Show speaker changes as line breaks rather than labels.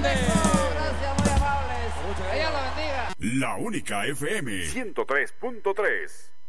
grande.
Gracias, muy amables. Ella lo bendiga.
La única FM 103.3.